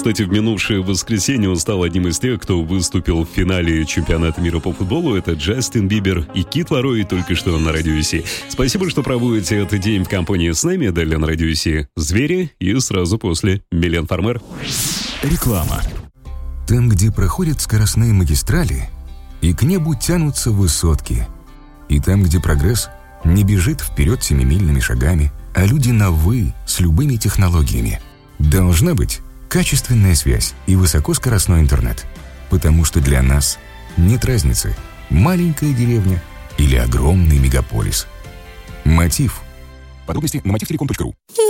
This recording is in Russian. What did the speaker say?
Кстати, в минувшее воскресенье он стал одним из тех, кто выступил в финале чемпионата мира по футболу. Это Джастин Бибер и Кид Ларой только что на Радио Си. Спасибо, что проводите этот день в компании с нами. Далее на Радио Си «Звери» и сразу после «Милен Фармер». Реклама. Там, где проходят скоростные магистрали, и к небу тянутся высотки. И там, где прогресс не бежит вперед семимильными шагами, а люди на «вы» с любыми технологиями. Должна быть качественная связь и высокоскоростной интернет. Потому что для нас нет разницы, маленькая деревня или огромный мегаполис. Мотив. Подробности на motiv.telecom.ru.